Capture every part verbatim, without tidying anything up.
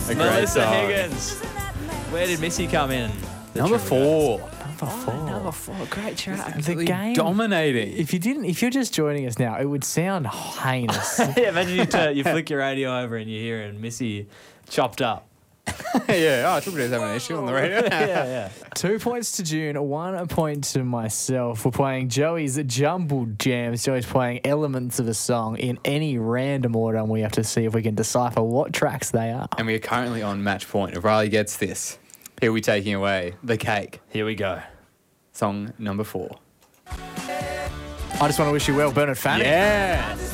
A great Melissa song. Higgins. Where did Missy come in? The Number trivia. four. Number four. Number four. Great track. The Absolutely game. dominating. If you didn't, if you're just joining us now, it would sound heinous. Yeah, imagine you, turn, you flick your radio over and you hear and Missy chopped up. yeah, oh, I took it as having an issue on the radio. yeah, yeah. Two points to June, one point to myself. We're playing Joey's Jumbled Jams. Joey's playing elements of a song in any random order, and we have to see if we can decipher what tracks they are. And we are currently on match point. If Riley gets this, he'll be taking away the cake. Here we go. Song number four. I just want to wish you well, Bernard Fanning. Yes.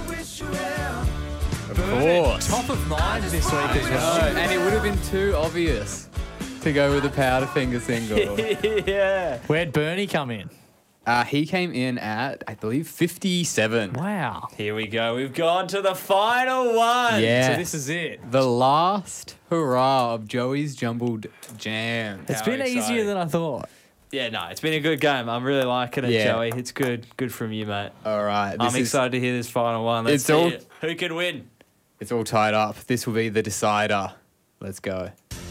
Of course. Top of mind this week as No, well. and it would have been too obvious to go with the Powderfinger single. yeah. Where'd Bernie come in? uh, he came in at, I believe, fifty-seven. Wow. Here we go. We've gone to the final one. Yeah. So this is it. The last hurrah of Joey's Jumbled Jam. It's How been exciting. easier than I thought. Yeah, no, it's been a good game. I'm really liking it, Yeah. Joey. It's good. Good from you, mate. All right. I'm this is- excited to hear this final one. Let's It's see all- it. Who can win? It's all tied up. This will be the decider. Let's go.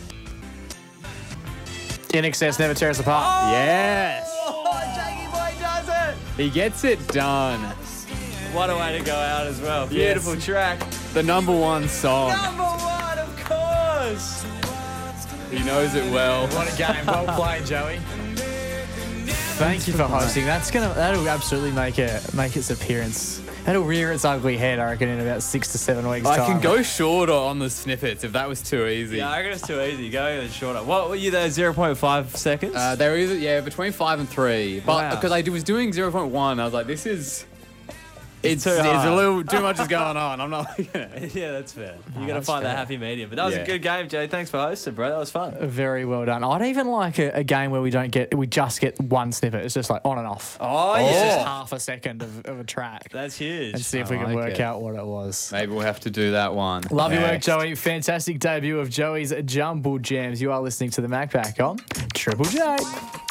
In excess never tear us apart. Yes. Oh, Jakey Boy does it. He gets it done. What a way to go out as well. Beautiful Yes. track. The number one song. Number one, of course. He knows it well. What a game. Well played, Joey. Thank you for hosting. That's gonna that'll absolutely make it make its appearance. That'll rear its ugly head, I reckon, in about six to seven weeks' I time. can go shorter on the snippets if that was too easy. Yeah, I reckon it's too easy. Go even shorter. What were you there? zero point five seconds? Uh, they were either, yeah, between five and three. But Wow. because I was doing zero point one, I was like, this is... It's, too it's hard. a little too much is going on. I'm not liking it. yeah, that's fair. You got to that's find that fair. happy medium. But that was Yeah. a good game, Jay. Thanks for hosting, bro. That was fun. Very well done. I'd even like a, a game where we don't get we just get one snippet. It's just like on and off. Oh, It's yeah. just half a second of, of a track. That's huge. And see if I we can like work it. out what it was. Maybe we'll have to do that one. Love your work, Next. Joey. Fantastic debut of Joey's Jumbled Jams. You are listening to the Macpac on Triple J.